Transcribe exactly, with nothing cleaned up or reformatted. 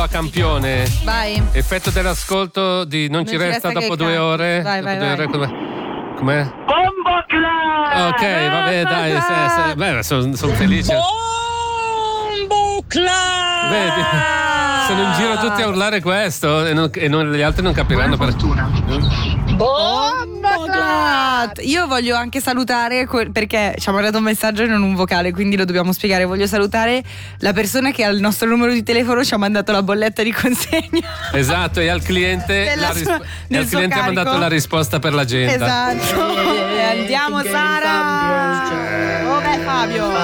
A campione. Vai. Effetto dell'ascolto di Non, non ci resta, resta dopo due ore. Vai, vai, due vai. ore com'è? com'è? Bombo Club! Ok, vabbè, dai, se, se, beh, sono son felice. Bombo Club! Vedi, sono in giro tutti a urlare questo e, non, e non, gli altri non capiranno per fortuna. Bombo Club! Io voglio anche salutare, perché ci ha mandato un messaggio e non un vocale, quindi lo dobbiamo spiegare. Voglio salutare la persona che al nostro numero di telefono ci ha mandato la bolletta di consegna. Esatto, e al cliente, la sua, risp- e al cliente ha mandato la risposta per l'agenda. Esatto. E andiamo, Sara! Oh beh, Fabio!